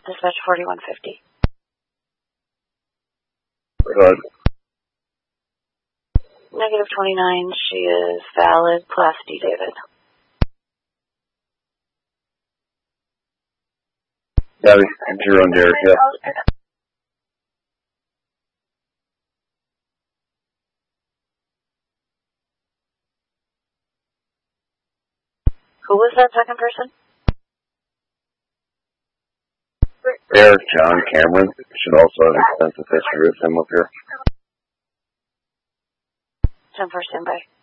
Dispatch 4150. Good. Negative 29, she is valid, Class D, David. Gabby, you're on Derek, yeah. Who was that second person? Derek John Cameron. Should also have extensive history with him up here. 10 for standby.